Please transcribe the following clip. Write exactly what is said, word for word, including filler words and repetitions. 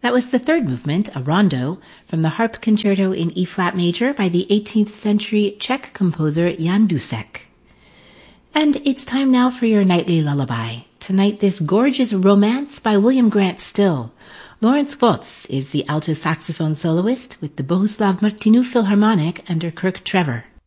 That was the third movement, a rondo, from the Harp Concerto in E-flat major by the eighteenth century Czech composer Jan Dušek. And it's time now for your nightly lullaby. Tonight, this gorgeous romance by William Grant Still. Lawrence Vos is the alto saxophone soloist with the Bohuslav Martinu Philharmonic under Kirk Trevor.